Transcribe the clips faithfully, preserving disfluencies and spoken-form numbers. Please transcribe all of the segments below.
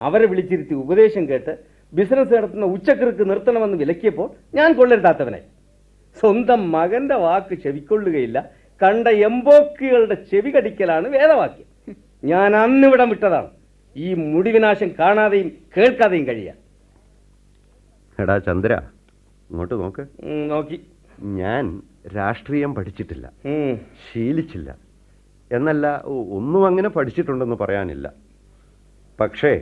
അവരെ വിളിച്ചിരുത്തി ഉപദേശം കേട്ട് ബിസിനസ് നടത്തുന്ന ഉച്ചക്കിറുക്ക് നിർത്തണമെന്ന് വിലക്കിയപ്പോൾ ഞാൻ കൊള്ളരുതാത്തവനായി. സ്വന്തം മകന്റെ വാക്ക് ചെവിക്കൊള്ളുകയില്ല, കണ്ട എംബോക്കികളുടെ ചെവി കടിക്കലാണ് വേദവാക്യം. ഞാൻ അന്നിവിടം വിട്ടതാണ് ഈ മുടിവിനാശം കാണാതെയും കേൾക്കാതെയും കഴിയാൻ. എടാ ചന്ദ്ര, ഇങ്ങോട്ട് നോക്ക്. നോക്കി. ഞാൻ രാഷ്ട്രീയം പഠിച്ചിട്ടില്ല, ശീലിച്ചില്ല എന്നല്ല, ഒന്നും അങ്ങനെ പഠിച്ചിട്ടുണ്ടെന്ന് പറയാനില്ല. പക്ഷേ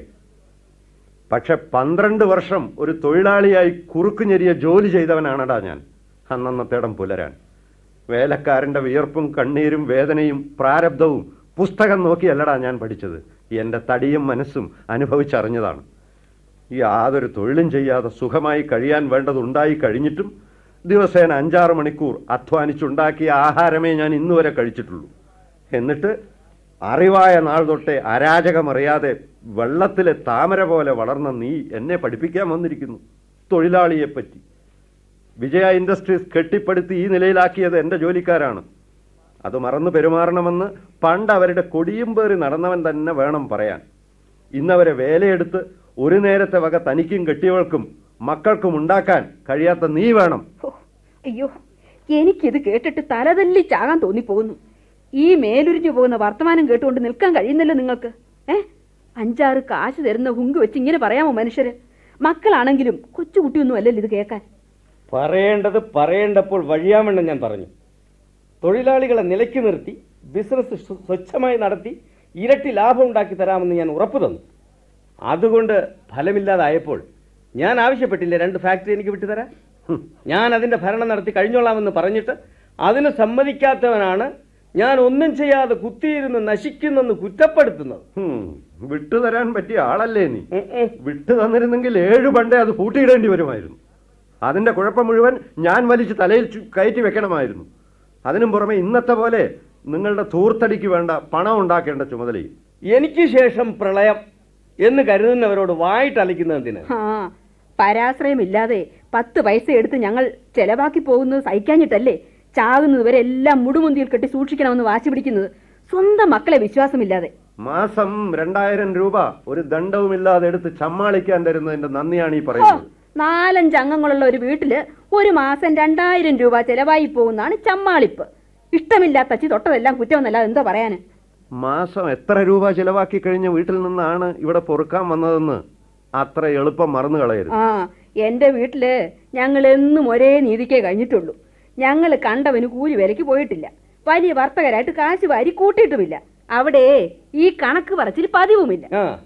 പക്ഷെ പന്ത്രണ്ട് വർഷം ഒരു തൊഴിലാളിയായി കുറുക്കുഞ്ഞെരിയ ജോലി ചെയ്തവനാണടാ ഞാൻ അന്നന്നത്തേടം പുലരാൻ. വേലക്കാരൻ്റെ വിയർപ്പും കണ്ണീരും വേദനയും പ്രാരബ്ധവും പുസ്തകം നോക്കിയല്ലടാ ഞാൻ പഠിച്ചത്. എൻ്റെ തടിയും മനസ്സും അനുഭവിച്ചറിഞ്ഞതാണ്. യാതൊരു തൊഴിലും ചെയ്യാതെ സുഖമായി കഴിയാൻ വേണ്ടതുണ്ടായി കഴിഞ്ഞിട്ടും ദിവസേന അഞ്ചാറ് മണിക്കൂർ അധ്വാനിച്ചുണ്ടാക്കിയ ആഹാരമേ ഞാൻ ഇന്നുവരെ കഴിച്ചിട്ടുള്ളൂ. എന്നിട്ട് അറിവായ നാൾ തൊട്ടേ അരാജകമറിയാതെ വെള്ളത്തിലെ താമര പോലെ വളർന്ന നീ എന്നെ പഠിപ്പിക്കാൻ വന്നിരിക്കുന്നു തൊഴിലാളിയെപ്പറ്റി. വിജയ ഇൻഡസ്ട്രീസ് കെട്ടിപ്പടുത്തി ഈ നിലയിലാക്കിയത് എൻ്റെ ജോലിക്കാരാണ്. അത് മറന്നു പെരുമാറണമെന്ന് പണ്ട് അവരുടെ കൊടിയും പേറി നടന്നവൻ തന്നെ വേണം പറയാൻ. ഇന്നവരെ വേലയെടുത്ത് ഒരു നേരത്തെ വക തനിക്കും കെട്ടിയവൾക്കും മക്കൾക്കും ഉണ്ടാക്കാൻ കഴിയാത്ത നീ വേണം. അയ്യോ, എനിക്കിത് കേട്ടിട്ട് തലതല്ലി ചാകാൻ തോന്നിപ്പോകുന്നു. ഈ മേലുരിഞ്ഞു പോകുന്ന വർത്തമാനം കേട്ടുകൊണ്ട് നിൽക്കാൻ കഴിയുന്നില്ല നിങ്ങൾക്ക്. ഏ അഞ്ചാറ് കാശ് തരുന്ന ഹുങ്ക് വെച്ച് ഇങ്ങനെ പറയാമോ മനുഷ്യര്? മക്കളാണെങ്കിലും കൊച്ചുകുട്ടിയൊന്നും അല്ലല്ലോ ഇത് കേൾക്കാൻ. പറയേണ്ടത് പറയേണ്ടപ്പോൾ വഴിയാമെന്ന് ഞാൻ പറഞ്ഞു. തൊഴിലാളികളെ നിലയ്ക്ക് നിർത്തി ബിസിനസ് സ്വച്ഛമായി നടത്തി ഇരട്ടി ലാഭം ഉണ്ടാക്കി തരാമെന്ന് ഞാൻ ഉറപ്പു തന്നു. അതുകൊണ്ട് ഫലമില്ലാതായപ്പോൾ ഞാൻ ആവശ്യപ്പെട്ടില്ല രണ്ട് ഫാക്ടറി എനിക്ക് വിട്ടുതരാൻ. ഞാൻ അതിന്റെ ഭരണം നടത്തി കഴിഞ്ഞോളാമെന്ന് പറഞ്ഞിട്ട് അതിന് സമ്മതിക്കാത്തവനാണ് ഞാൻ ഒന്നും ചെയ്യാതെ കുത്തിയിരുന്ന് നശിക്കുന്നെന്ന് കുറ്റപ്പെടുത്തുന്നത്. വിട്ടുതരാൻ പറ്റിയ ആളല്ലേ നീ? വിട്ടു തന്നിരുന്നെങ്കിൽ ഏഴു പണ്ടേ അത് പൂട്ടിയിടേണ്ടി വരുമായിരുന്നു. അതിന്റെ കുഴപ്പം മുഴുവൻ ഞാൻ വലിച്ച് തലയിൽ കയറ്റി വെക്കണമായിരുന്നു. അതിനും പുറമെ ഇന്നത്തെ പോലെ നിങ്ങളുടെ തൂർത്തടിക്ക് വേണ്ട പണം ഉണ്ടാക്കേണ്ട ചുമതലയും. എനിക്ക് ശേഷം പ്രളയം എന്ന് കരുതുന്നവരോട് വായിട്ടലിക്കുന്നതിന് പരാശ്രയമില്ലാതെ പത്ത് പൈസ എടുത്ത് ഞങ്ങൾ ചെലവാക്കി പോകുന്നത് സഹിക്കാഞ്ഞിട്ടല്ലേ ചാകുന്നത് വരെ എല്ലാം മുടുമുന്തിയിൽ കെട്ടി സൂക്ഷിക്കണമെന്ന് വാശി പിടിക്കുന്നത്? സ്വന്തം മക്കളെ വിശ്വാസമില്ലാതെ മാസം രണ്ടായിരം രൂപ ഒരു ദണ്ഡവുമില്ലാതെ എടുത്ത് ചമ്മാളിക്കാൻ തരുന്നതിന്റെ നന്ദിയാണ് ഈ പറയുന്നത്. നാലഞ്ച് അംഗങ്ങളുള്ള ഒരു വീട്ടില് ഒരു മാസം രണ്ടായിരം രൂപ ചെലവായി പോകുന്നതാണ് ചമ്മാളിപ്പ്. ഇഷ്ടമില്ലാത്ത അച്ചി തൊട്ടതെല്ലാം കുറ്റമെന്നല്ലാതെ എന്താ പറയാന്? മാസം എത്ര രൂപ ചെലവാക്കി കഴിഞ്ഞ വീട്ടിൽ നിന്നാണ് ഇവിടെ പൊറുക്കാൻ വന്നതെന്ന് അത്ര എളുപ്പം മറന്നു കളയരുത്. ആ എന്റെ വീട്ടില് ഞങ്ങൾ എന്നും ഒരേ നീതിക്കേ കഴിഞ്ഞിട്ടുള്ളൂ. ഞങ്ങൾ കണ്ടവന് കൂലി വിലയ്ക്ക് പോയിട്ടില്ല, വലിയ വർത്തകരായിട്ട് കാശ് വാരി കൂട്ടിയിട്ടുമില്ല. അവിടെ ഈ കണക്ക് പറച്ചിൽ പതിവുമില്ല.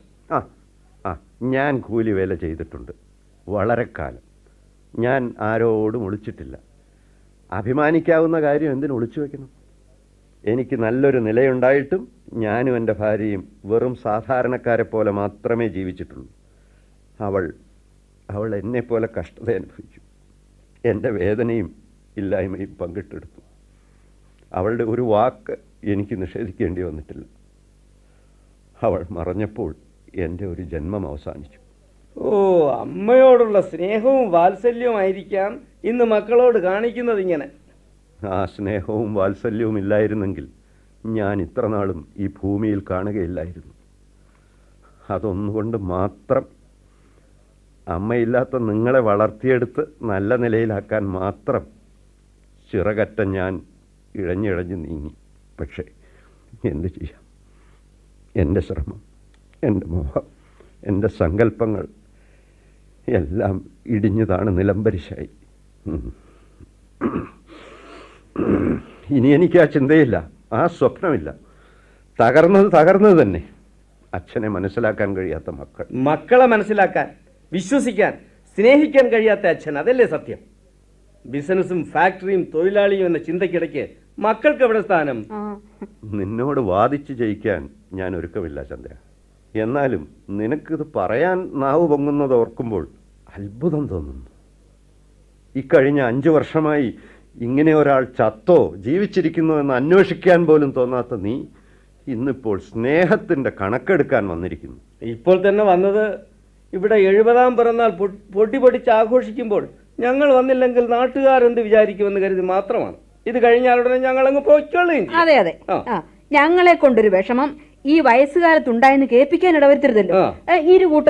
ഞാൻ കൂലി വേല ചെയ്തിട്ടുണ്ട് വളരെ കാലം. ഞാൻ ആരോടും ഒളിച്ചിട്ടില്ല. അഭിമാനിക്കാവുന്ന കാര്യം എന്തിനു ഒളിച്ചു വെക്കണം? എനിക്ക് നല്ലൊരു നിലയുണ്ടായിട്ടും ഞാനും എൻ്റെ ഭാര്യയും വെറും സാധാരണക്കാരെ പോലെ മാത്രമേ ജീവിച്ചിട്ടുള്ളൂ. അവൾ അവൾ എന്നെപ്പോലെ കഷ്ടത അനുഭവിച്ചു. എൻ്റെ വേദനയും ഇല്ലായ്മയും പങ്കിട്ടെടുത്തു. അവളുടെ ഒരു വാക്ക് എനിക്ക് നിഷേധിക്കേണ്ടി വന്നിട്ടില്ല. അവൾ മറഞ്ഞപ്പോൾ എൻ്റെ ഒരു ജന്മം അവസാനിച്ചു. ഓ, അമ്മയോടുള്ള സ്നേഹവും വാത്സല്യവുമായിരിക്കാം ഇന്ന് മക്കളോട് കാണിക്കുന്നത് ഇങ്ങനെ. ആ സ്നേഹവും വാത്സല്യവും ഇല്ലായിരുന്നെങ്കിൽ ഞാൻ ഇത്ര നാളും ഈ ഭൂമിയിൽ കാണുകയില്ലായിരുന്നു. അതൊന്നുകൊണ്ട് മാത്രം, അമ്മയില്ലാത്ത നിങ്ങളെ വളർത്തിയെടുത്ത് നല്ല നിലയിലാക്കാൻ മാത്രം ചിറകറ്റ ഞാൻ ഇഴഞ്ഞിഴഞ്ഞ് നീങ്ങി. പക്ഷേ എന്തു ചെയ്യാം? എൻ്റെ ശ്രമം, എൻ്റെ മോഹം, എൻ്റെ സങ്കല്പങ്ങൾ എല്ലാം ഇടിഞ്ഞതാണ് നിലംപരിശായി. ഇനി എനിക്ക് ആ ചിന്തയില്ല, ആ സ്വപ്നമില്ല. തകർന്നത് തകർന്നത് തന്നെ. അച്ഛനെ മനസ്സിലാക്കാൻ കഴിയാത്ത മക്കൾ. മക്കളെ മനസ്സിലാക്കാൻ, വിശ്വസിക്കാൻ, സ്നേഹിക്കാൻ കഴിയാത്ത അച്ഛൻ, അതല്ലേ സത്യം? ബിസിനസ്സും ഫാക്ടറിയും തൊഴിലാളിയും എന്ന ചിന്തയ്ക്കിടയ്ക്ക് മക്കൾക്ക് എവിടെ സ്ഥാനം? നിന്നോട് വാദിച്ച് ജയിക്കാൻ ഞാൻ ഒരുക്കമില്ല ചന്ദ്ര. എന്നാലും നിനക്കിത് പറയാൻ നാവ് പൊങ്ങുന്നത് ഓർക്കുമ്പോൾ അത്ഭുതം തോന്നുന്നു. ഇക്കഴിഞ്ഞ അഞ്ചു വർഷമായി ഇങ്ങനെ ഒരാൾ ചത്തോ ജീവിച്ചിരിക്കുന്നോ എന്ന് അന്വേഷിക്കാൻ പോലും തോന്നാത്ത നീ ഇന്നിപ്പോൾ സ്നേഹത്തിന്റെ കണക്കെടുക്കാൻ വന്നിരിക്കുന്നു. ഇപ്പോൾ തന്നെ വന്നത് ഇവിടെ എഴുപതാം പിറന്നാൾ പൊട്ടി പൊടിച്ച് ആഘോഷിക്കുമ്പോൾ ഞങ്ങൾ വന്നില്ലെങ്കിൽ നാട്ടുകാരെന്ത് വിചാരിക്കുമെന്ന് കരുതി മാത്രമാണ്. ഇത് കഴിഞ്ഞാലുടനെ ഞങ്ങൾ അങ്ങ് പോയിക്കൊള്ളുകയും. അതെ അതെ, ഞങ്ങളെ കൊണ്ടൊരു വിഷമം ഈ വയസ്സുകാലത്തുണ്ടായെന്ന് കേൾപ്പിക്കാൻ ഇടവരുത്തരുതല്ലോ. ഇരു കൂട്ടർ